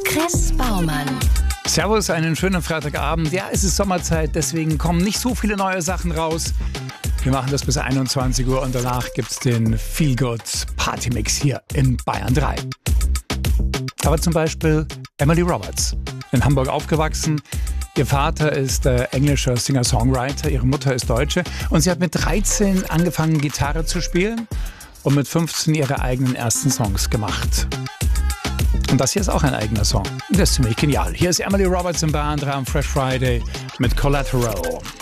Chris Baumann. Servus, einen schönen Freitagabend. Ja, es ist Sommerzeit, deswegen kommen nicht so viele neue Sachen raus. Wir machen das bis 21 Uhr und danach gibt's den Feel-Good Party-Mix hier in Bayern 3. Aber zum Beispiel Emily Roberts, in Hamburg aufgewachsen. Ihr Vater ist englischer Singer-Songwriter, ihre Mutter ist Deutsche und sie hat mit 13 angefangen, Gitarre zu spielen und mit 15 ihre eigenen ersten Songs gemacht. Und das hier ist auch ein eigener Song. Das ist ziemlich genial. Hier ist Emily Roberts in Bayern 3 am Fresh Friday mit Collateral.